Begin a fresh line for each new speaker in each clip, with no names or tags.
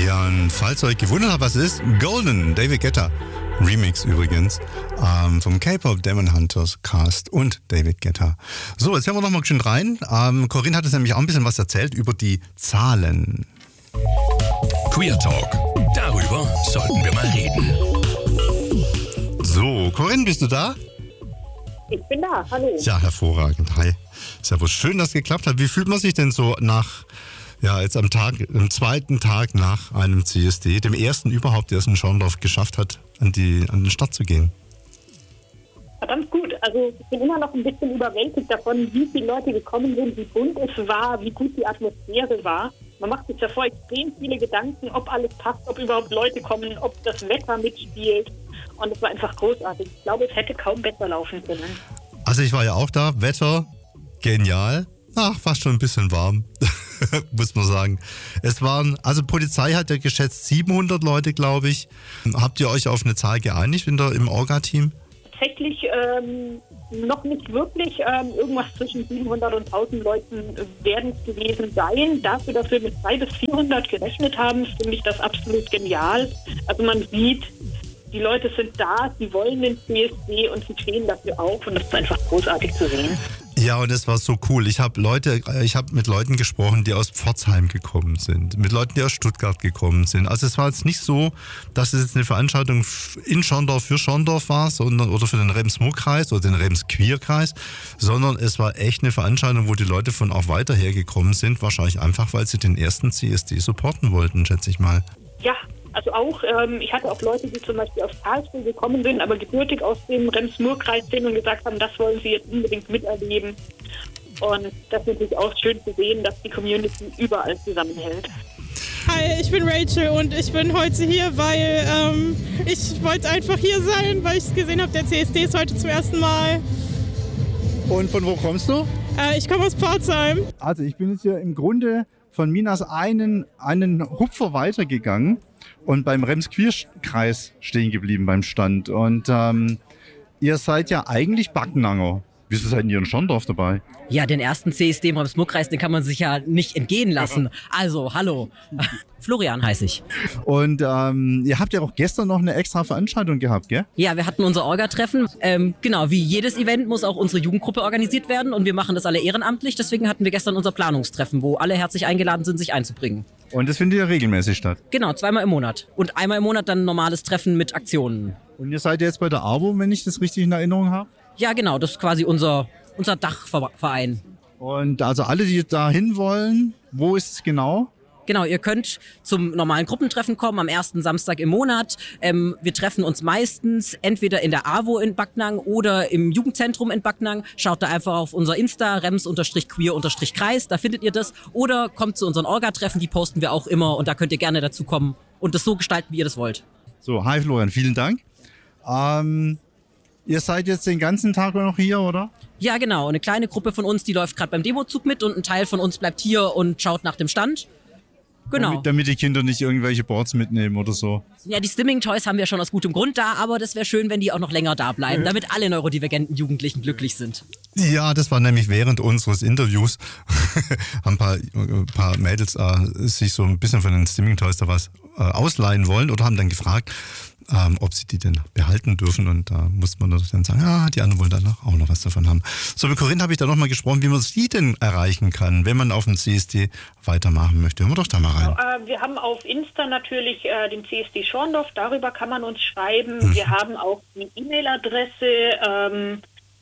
Und falls ihr euch gewundert habt, was es ist, Golden, David Guetta. Remix übrigens vom K-Pop Demon Hunters Cast und David Guetta. So, jetzt hören wir nochmal schön rein. Corinne hat uns nämlich auch ein bisschen was erzählt über die Zahlen.
Queer Talk. Darüber sollten wir mal reden.
So, Corinne, bist du da?
Ich bin da, hallo.
Ja, hervorragend. Hi. Servus, schön, dass es geklappt hat. Wie fühlt man sich denn so jetzt am zweiten Tag nach einem CSD, dem ersten überhaupt, der es in Schorndorf geschafft hat, an den Start zu gehen?
Verdammt gut. Also ich bin immer noch ein bisschen überwältigt davon, wie viele Leute gekommen sind, wie bunt es war, wie gut die Atmosphäre war. Man macht sich davor extrem viele Gedanken, ob alles passt, ob überhaupt Leute kommen, ob das Wetter mitspielt. Und es war einfach großartig. Ich glaube, es hätte kaum besser laufen können.
Also ich war ja auch da, Wetter genial. Fast schon ein bisschen warm, muss man sagen. Polizei hat ja geschätzt 700 Leute, glaube ich. Habt ihr euch auf eine Zahl geeinigt im Orga-Team?
Tatsächlich noch nicht wirklich. Irgendwas zwischen 700 und 1000 Leuten werden es gewesen sein. Dafür, dass wir mit 200 bis 400 gerechnet haben, finde ich das absolut genial. Also man sieht, die Leute sind da, sie wollen den CSD und sie stehen dafür auf und das ist einfach großartig zu sehen.
Ja, und es war so cool. Ich habe mit Leuten gesprochen, die aus Pforzheim gekommen sind, mit Leuten, die aus Stuttgart gekommen sind. Also es war jetzt nicht so, dass es jetzt eine Veranstaltung in Schorndorf für Schorndorf war, oder für den Rems-Murr-Kreis oder den Rems-Queer-Kreis, sondern es war echt eine Veranstaltung, wo die Leute von auch weiter her gekommen sind, wahrscheinlich einfach, weil sie den ersten CSD supporten wollten, schätze ich mal.
Ja, also auch, ich hatte auch Leute, die zum Beispiel aus Karlsruhe gekommen sind, aber gebürtig aus dem Rems-Murr-Kreis sind und gesagt haben, das wollen sie jetzt unbedingt miterleben. Und das ist natürlich auch schön zu sehen, dass die Community überall zusammenhält.
Hi, ich bin Rachel und ich bin heute hier, weil ich wollte einfach hier sein, weil ich gesehen habe, der CSD ist heute zum ersten Mal.
Und von wo kommst du?
Ich komme aus Pforzheim.
Also ich bin jetzt hier im Grunde von Minas einen Hupfer weitergegangen und beim Rems-Queer-Kreis stehen geblieben beim Stand. Und ihr seid ja eigentlich Backnanger. Wieso seid ihr in Schorndorf dabei?
Ja, den ersten CSD im Rems-Murr-Kreis, den kann man sich ja nicht entgehen lassen. Also, hallo. Florian heiße ich.
Und ihr habt ja auch gestern noch eine extra Veranstaltung gehabt, gell?
Ja, wir hatten unser Orga-Treffen. Genau, wie jedes Event muss auch unsere Jugendgruppe organisiert werden und wir machen das alle ehrenamtlich. Deswegen hatten wir gestern unser Planungstreffen, wo alle herzlich eingeladen sind, sich einzubringen.
Und das findet ja regelmäßig statt?
Genau, 2-mal im Monat. Und einmal im Monat dann ein normales Treffen mit Aktionen.
Und ihr seid jetzt bei der AWO, wenn ich das richtig in Erinnerung habe?
Ja, genau, das ist quasi unser Dachverein.
Und also alle, die da hin wollen, wo ist es genau?
Genau, ihr könnt zum normalen Gruppentreffen kommen am ersten Samstag im Monat. Wir treffen uns meistens entweder in der AWO in Backnang oder im Jugendzentrum in Backnang. Schaut da einfach auf unser Insta, rems-queer-kreis, da findet ihr das. Oder kommt zu unseren Orga-Treffen, die posten wir auch immer und da könnt ihr gerne dazu kommen und das so gestalten, wie ihr das wollt.
So, hi Florian, vielen Dank. Ihr seid jetzt den ganzen Tag noch hier, oder?
Ja, genau. Eine kleine Gruppe von uns, die läuft gerade beim Demozug mit und ein Teil von uns bleibt hier und schaut nach dem Stand. Genau.
Damit die Kinder nicht irgendwelche Boards mitnehmen oder so.
Ja, die Stimming Toys haben wir schon aus gutem Grund da, aber das wäre schön, wenn die auch noch länger da bleiben, damit alle neurodivergenten Jugendlichen glücklich sind.
Ja, das war nämlich während unseres Interviews, haben ein paar Mädels sich so ein bisschen von den Stimming Toys da was ausleihen wollen oder haben dann gefragt, ob sie die denn behalten dürfen. Und da musste man dann sagen, die anderen wollen dann auch noch was davon haben. So, mit Corinne habe ich da nochmal gesprochen, wie man sie denn erreichen kann, wenn man auf dem CSD weitermachen möchte. Hören wir doch da mal rein.
Wir haben auf Insta natürlich den CSD Schorndorf, darüber kann man uns schreiben. Wir haben auch die E-Mail-Adresse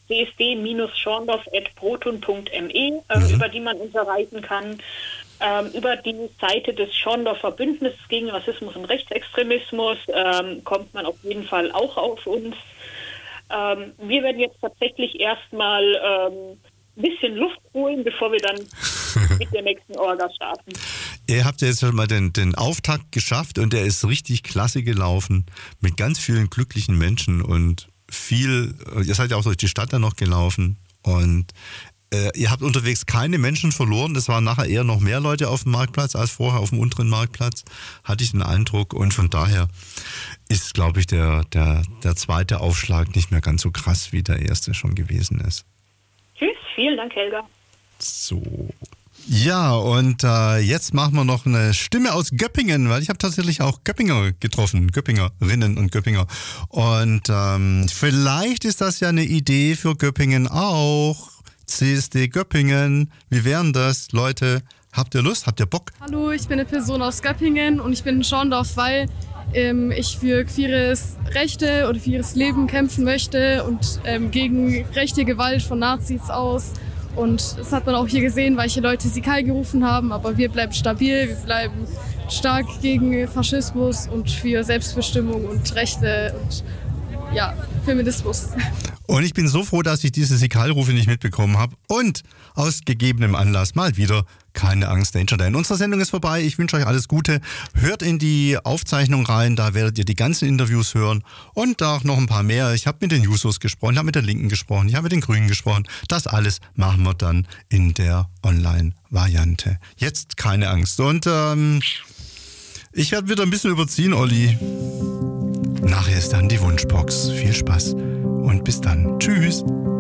csd-schorndorf@proton.me, über die man uns erreichen kann. Über die Seite des Schorndorfer Bündnisses gegen Rassismus und Rechtsextremismus kommt man auf jeden Fall auch auf uns. Wir werden jetzt tatsächlich erstmal ein bisschen Luft holen, bevor wir dann mit der nächsten Orga starten.
Ihr habt ja jetzt schon mal den Auftakt geschafft und der ist richtig klasse gelaufen mit ganz vielen glücklichen Menschen und ihr seid ja auch durch die Stadt dann noch gelaufen und ihr habt unterwegs keine Menschen verloren. Es waren nachher eher noch mehr Leute auf dem Marktplatz als vorher auf dem unteren Marktplatz, hatte ich den Eindruck. Und von daher ist, glaube ich, der zweite Aufschlag nicht mehr ganz so krass, wie der erste schon gewesen ist.
Tschüss, vielen Dank, Helga.
So, Ja, und jetzt machen wir noch eine Stimme aus Göppingen, weil ich habe tatsächlich auch Göppinger getroffen, Göppingerinnen und Göppinger. Und vielleicht ist das ja eine Idee für Göppingen auch. CSD Göppingen, wie wären das, Leute? Habt ihr Lust? Habt ihr Bock?
Hallo, ich bin eine Person aus Göppingen und ich bin in Schorndorf, weil ich für queeres Rechte oder queeres Leben kämpfen möchte und gegen rechte Gewalt von Nazis aus. Und das hat man auch hier gesehen, weil hier Leute Sikai gerufen haben, aber wir bleiben stabil, wir bleiben stark gegen Faschismus und für Selbstbestimmung und Rechte und ja, Feminismus.
Und ich bin so froh, dass ich diese Signalrufe nicht mitbekommen habe. Und aus gegebenem Anlass mal wieder keine Angst, Danger Day. Unsere Sendung ist vorbei. Ich wünsche euch alles Gute. Hört in die Aufzeichnung rein. Da werdet ihr die ganzen Interviews hören. Und auch noch ein paar mehr. Ich habe mit den Jusos gesprochen, ich habe mit den Linken gesprochen, ich habe mit den Grünen gesprochen. Das alles machen wir dann in der Online-Variante. Jetzt keine Angst. Und ich werde wieder ein bisschen überziehen, Olli. Nachher ist dann die Wunschbox. Viel Spaß und bis dann. Tschüss.